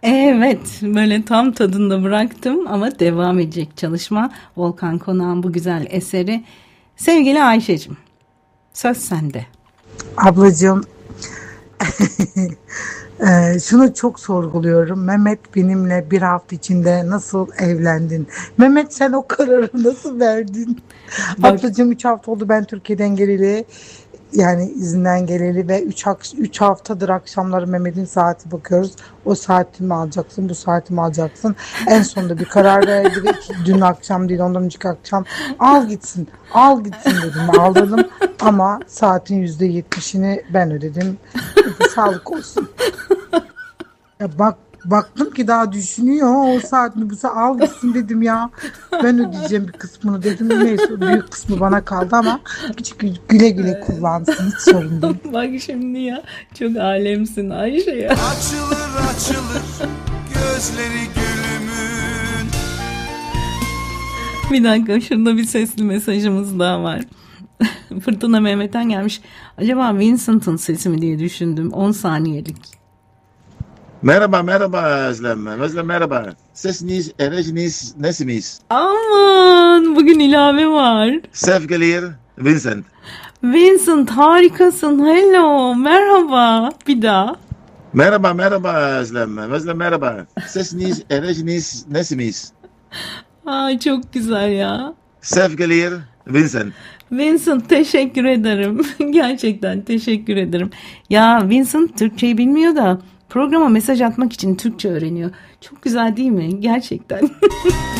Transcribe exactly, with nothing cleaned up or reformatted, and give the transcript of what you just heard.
Evet, böyle tam tadında bıraktım ama devam edecek çalışma. Volkan Konak'ın bu güzel eseri. Sevgili Ayşe'cim, söz sende. Ablacığım, eee, şunu çok sorguluyorum. Mehmet benimle bir hafta içinde nasıl evlendin? Mehmet sen o kararı nasıl verdin? Bak, Ablacığım üç hafta oldu ben Türkiye'den geleli. Yani izinden geleli ve üç üç haftadır akşamları Mehmet'in saati bakıyoruz. O saati mi alacaksın, bu saati mi alacaksın? En sonunda bir karar verdi ve iki- dün akşam değil ondan önceki akşam al gitsin, al gitsin dedim. Aldırdım ama saatin yüzde yetmişini ben ödedim. Hadi sağlık olsun. Ya bak baktım ki daha düşünüyor. O saat mi bu saat al gitsin dedim ya. Ben ödeyeceğim bir kısmını dedim. Neyse büyük kısmı bana kaldı ama küçük güle güle kullansın hiç sorun değil. bak şimdi ya, çok alemsin Ayşe ya. Açılır açılır gözleri gülümün. Bir dakika, şurada bir sesli mesajımız daha var. Fırtına Mehmet'ten gelmiş. Acaba Vincent'ın sesi mi diye düşündüm. on saniyelik. Merhaba merhaba Özlem. Özlem merhaba. Sesiniz, enerjiniz nesiniz? Aman, bugün ilave var. Sevgiler Vincent. Vincent, harikasın. Hello, merhaba. Bir daha. Merhaba merhaba Özlem. Özlem merhaba. Sesiniz, enerjiniz nesiniz? Ay, çok güzel ya. Sevgiler Vincent. Vincent, teşekkür ederim. Gerçekten teşekkür ederim. Ya Vincent Türkçeyi bilmiyor da programa mesaj atmak için Türkçe öğreniyor. Çok güzel değil mi? Gerçekten.